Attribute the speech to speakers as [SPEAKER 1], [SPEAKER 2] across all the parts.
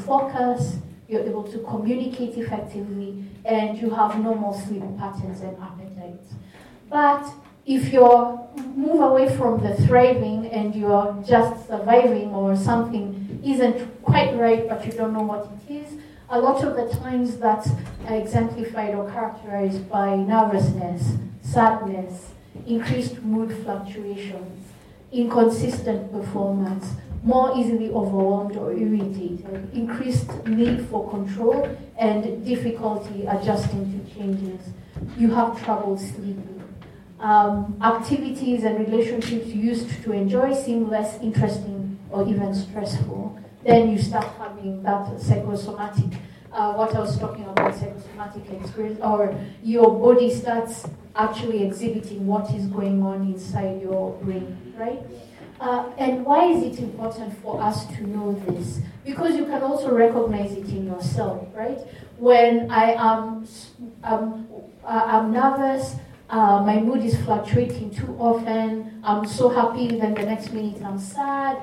[SPEAKER 1] focus, you're able to communicate effectively, and you have normal sleep patterns and appetites. But if you move away from the thriving and you're just surviving, or something isn't quite right but you don't know what it is, a lot of the times that's exemplified or characterized by nervousness, sadness, increased mood fluctuations, inconsistent performance, more easily overwhelmed or irritated, increased need for control, and difficulty adjusting to changes. You have trouble sleeping. Activities and relationships you used to enjoy seem less interesting or even stressful. Then you start having that psychosomatic, what I was talking about, psychosomatic experience, or your body starts actually exhibiting what is going on inside your brain, right? And why is it important for us to know this? Because you can also recognize it in yourself, right? When I'm nervous, my mood is fluctuating too often, I'm so happy, then the next minute I'm sad,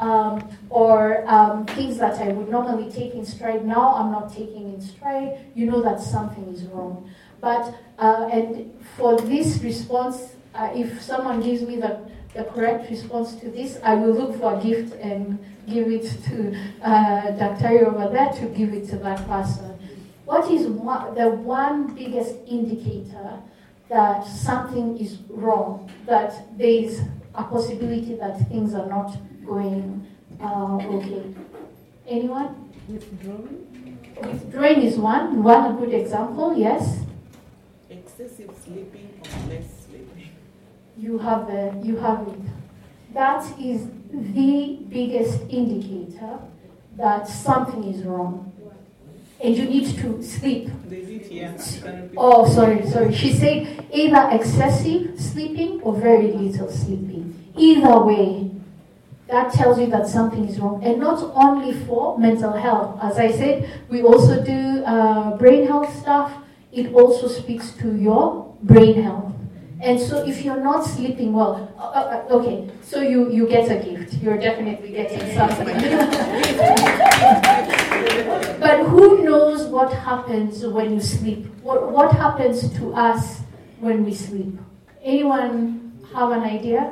[SPEAKER 1] or things that I would normally take in stride, now I'm not taking in stride, you know that something is wrong. But, and for this response, if someone gives me the correct response to this, I will look for a gift and give it to Dr. over there to give it to that person. What is the one biggest indicator that something is wrong, that there is a possibility that things are not going okay? Anyone?
[SPEAKER 2] Withdrawing?
[SPEAKER 1] Withdrawing is one good example, yes?
[SPEAKER 2] Excessive sleeping or less sleeping.
[SPEAKER 1] You have it. That is the biggest indicator that something is wrong. And you need to sleep. Oh, sorry. She said either excessive sleeping or very little sleeping. Either way, that tells you that something is wrong. And not only for mental health. As I said, we also do brain health stuff. It also speaks to your brain health. And so if you're not sleeping well, okay, so you get a gift. You're definitely getting something. But who knows what happens when you sleep? What happens to us when we sleep? Anyone have an idea?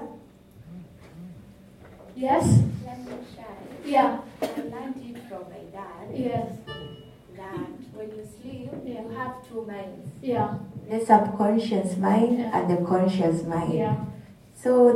[SPEAKER 1] Yes? Yeah.
[SPEAKER 3] I learned it from my dad.
[SPEAKER 1] Yes.
[SPEAKER 3] That when you sleep, you have two minds.
[SPEAKER 1] Yeah.
[SPEAKER 4] The subconscious mind and the conscious mind.
[SPEAKER 1] Yeah.
[SPEAKER 4] So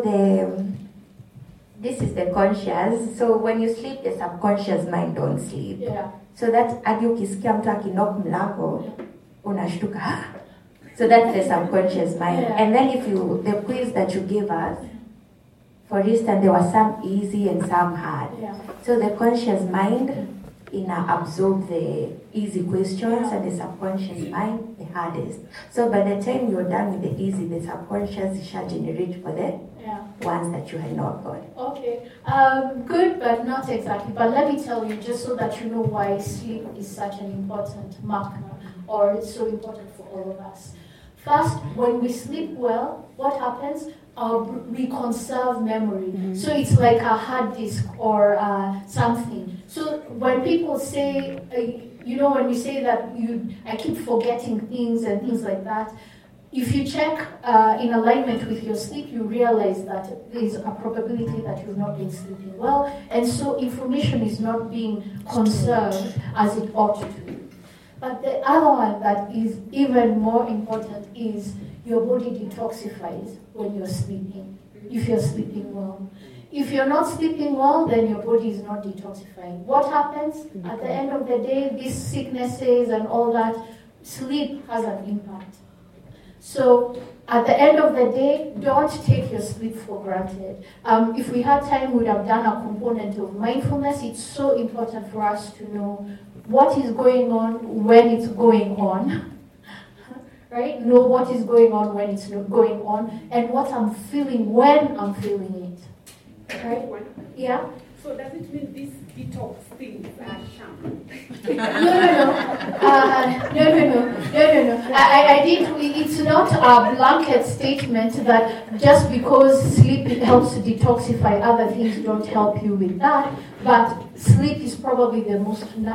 [SPEAKER 4] this is the conscious. So when you sleep, the subconscious mind don't sleep.
[SPEAKER 1] Yeah.
[SPEAKER 4] So that hadi ukisikia mtu akinok mlango unashtuka. So that's the subconscious mind.
[SPEAKER 1] Yeah.
[SPEAKER 4] And then the quiz that you gave us, for instance, there were some easy and some hard.
[SPEAKER 1] Yeah.
[SPEAKER 4] So the conscious mind absorb the easy questions, and the subconscious mind the hardest. So by the time you're done with the easy, the subconscious shall generate for the ones that you had not got.
[SPEAKER 1] Okay, good, but not exactly. But let me tell you, just so that you know why sleep is such an important marker, or it's so important for all of us. First, when we sleep well, what happens? We conserve memory. Mm-hmm. So it's like a hard disk or something. So when people say, when we say that I keep forgetting things and things like that, if you check in alignment with your sleep, you realize that there is a probability that you've not been sleeping well, and so information is not being conserved as it ought to. But the other one that is even more important is your body detoxifies when you're sleeping, if you're sleeping well. If you're not sleeping well, then your body is not detoxifying. What happens? At the end of the day, these sicknesses and all that, sleep has an impact. So at the end of the day, don't take your sleep for granted. If we had time, we would have done a component of mindfulness. It's so important for us to know what is going on when it's going on, right? Know what is going on when it's not going on, and what I'm feeling when I'm feeling it, right? Yeah?
[SPEAKER 2] So does it mean these detox things are sham?
[SPEAKER 1] No. I didn't. It's not a blanket statement that just because sleep helps to detoxify, other things don't help you with that. But sleep is probably the most